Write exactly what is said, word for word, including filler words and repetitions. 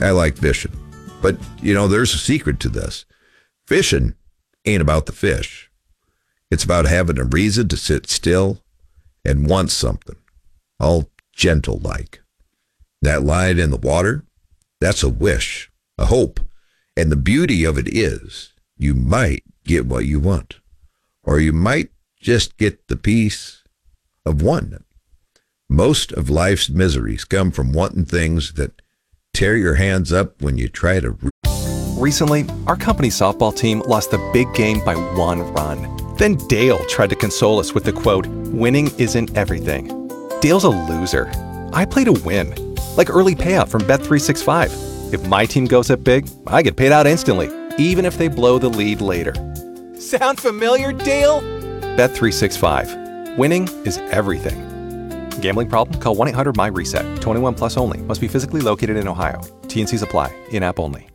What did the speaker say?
I like fishing. But, you know, there's a secret to this. Fishing ain't about the fish. It's about having a reason to sit still and want something, all gentle-like. That line in the water, that's a wish, a hope. And the beauty of it is you might get what you want, or you might just get the peace of wanting it. Most of life's miseries come from wanting things that tear your hands up when you try to... Re- Recently, our company's softball team lost the big game by one run. Then Dale tried to console us with the quote, "Winning isn't everything." Dale's a loser. I play to win, like early payout from Bet three sixty-five. If my team goes up big, I get paid out instantly, even if they blow the lead later. Sound familiar, Dale? Bet three sixty-five. Winning is everything. Gambling problem? Call one eight hundred M Y reset. twenty-one plus only. Must be physically located in Ohio. T and C's apply. In-app only.